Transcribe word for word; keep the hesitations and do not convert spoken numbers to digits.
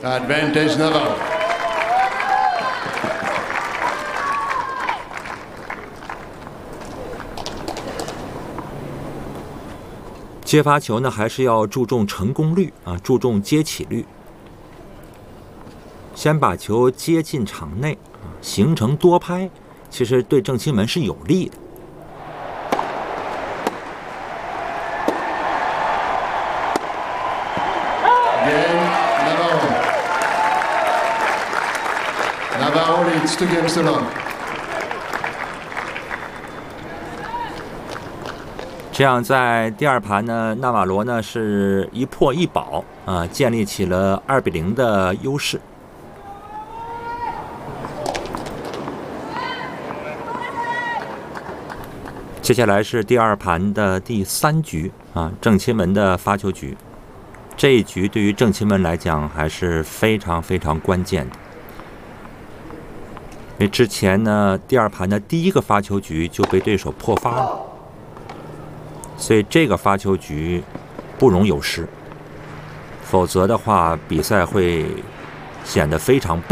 Advantage Navarro. 接发球呢，还是要注重成功率啊，注重接起率。先把球接进场内啊，形成多拍，其实对郑钦文是有利的。 Navarro leads two games to none. 这样在第二盘呢，纳瓦罗呢是一破一保啊，建立起了二比零的优势。接下来是第二盘的第三局啊，郑钦文的发球局。这一局对于郑钦文来讲还是非常非常关键的，因为之前呢，第二盘的第一个发球局就被对手破发了。所以这个发球局不容有失，否则的话比赛会显得非常